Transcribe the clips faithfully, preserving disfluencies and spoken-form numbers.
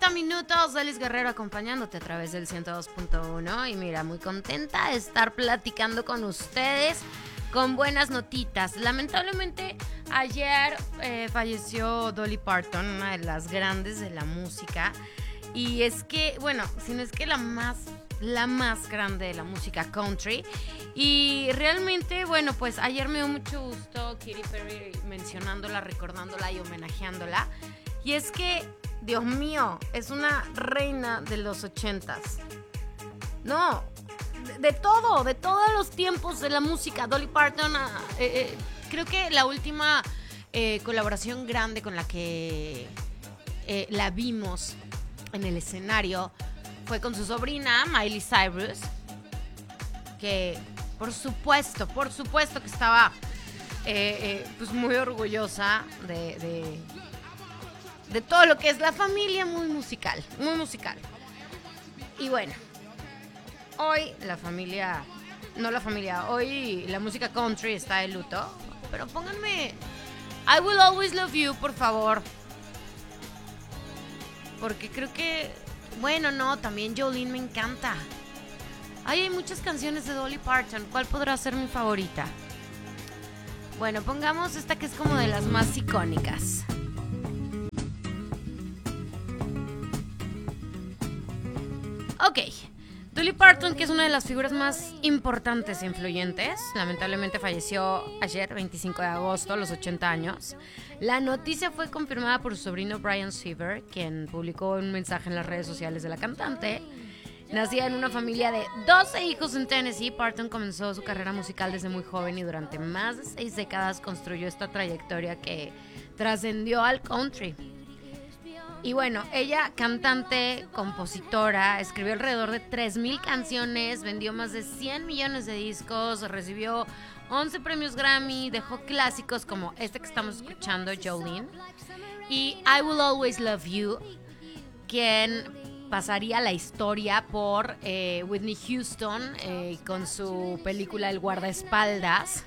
treinta minutos, Alice Guerrero acompañándote a través del ciento dos punto uno. Y mira, muy contenta de estar platicando con ustedes con buenas notitas. Lamentablemente, ayer eh, falleció Dolly Parton, una de las grandes de la música. Y es que, bueno, si no es que la más, la más grande de la música country. Y realmente, bueno, pues ayer me dio mucho gusto Katy Perry mencionándola, recordándola y homenajeándola. Y es que, Dios mío, es una reina de los ochentas. No, de, de todo, de todos los tiempos de la música. Dolly Parton, eh, eh, creo que la última eh, colaboración grande con la que eh, la vimos en el escenario fue con su sobrina Miley Cyrus, que por supuesto, por supuesto que estaba eh, eh, pues muy orgullosa de, de, de todo lo que es la familia, muy musical, muy musical. Y bueno, hoy la familia, no la familia, hoy la música country está de luto, pero pónganme I Will Always Love You, por favor. Porque creo que, bueno, no, también Jolene me encanta. Ay, hay muchas canciones de Dolly Parton. ¿Cuál podrá ser mi favorita? Bueno, pongamos esta que es como de las más icónicas. Ok, Dolly Parton, que es una de las figuras más importantes e influyentes, lamentablemente falleció ayer, veinticinco de agosto, a los ochenta años. La noticia fue confirmada por su sobrino Brian Seaver, quien publicó un mensaje en las redes sociales de la cantante. Nacida en una familia de doce hijos en Tennessee, Parton comenzó su carrera musical desde muy joven y durante más de seis décadas construyó esta trayectoria que trascendió al country. Y bueno, ella, cantante, compositora, escribió alrededor de tres mil canciones, vendió más de cien millones de discos, recibió once premios Grammy, dejó clásicos como este que estamos escuchando, Jolene, y I Will Always Love You, quien pasaría la historia por eh, Whitney Houston eh, con su película El guardaespaldas,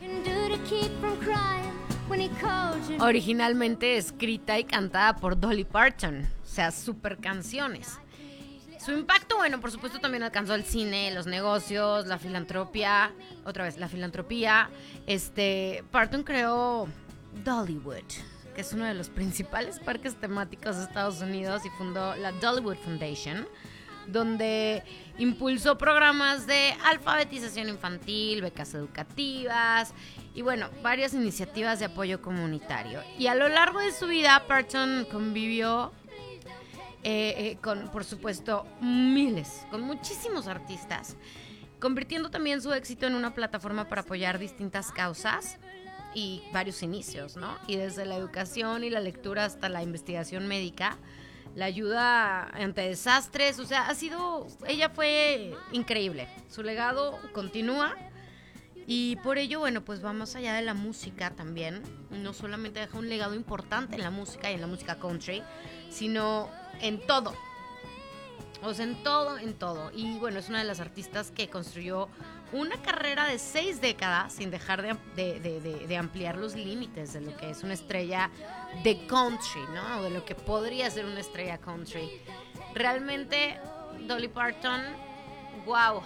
originalmente escrita y cantada por Dolly Parton, o sea, super canciones. Su impacto, bueno, por supuesto también alcanzó el cine, los negocios, la filantropía, otra vez, la filantropía. Este, Parton creó Dollywood, que es uno de los principales parques temáticos de Estados Unidos, y fundó la Dollywood Foundation, donde impulsó programas de alfabetización infantil, becas educativas y bueno, varias iniciativas de apoyo comunitario. Y a lo largo de su vida, Parton convivió eh, eh, con, por supuesto, miles, con muchísimos artistas, convirtiendo también su éxito en una plataforma para apoyar distintas causas y varios inicios, ¿no? Y desde la educación y la lectura hasta la investigación médica, la ayuda ante desastres, o sea, ha sido, ella fue increíble. Su legado continúa y por ello, bueno, pues va más allá de la música también. No solamente deja un legado importante en la música y en la música country, sino en todo. O sea, en todo, en todo. Y bueno, es una de las artistas que construyó una carrera de seis décadas sin dejar de, de, de, de, de ampliar los límites de lo que es una estrella de country, ¿no? O de lo que podría ser una estrella country. Realmente, Dolly Parton, wow.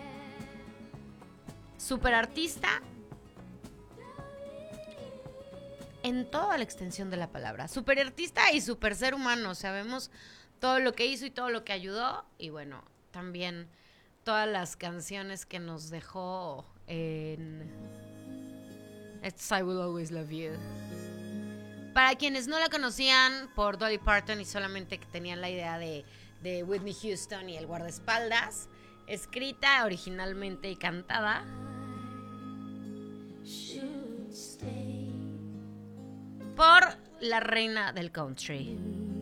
Super artista en toda la extensión de la palabra. Super artista y super ser humano. Sabemos todo lo que hizo y todo lo que ayudó. Y bueno, también todas las canciones que nos dejó en It's I Will Always Love You. Para quienes no la conocían por Dolly Parton y solamente que tenían la idea de, de Whitney Houston y El guardaespaldas, escrita originalmente y cantada por la reina del country,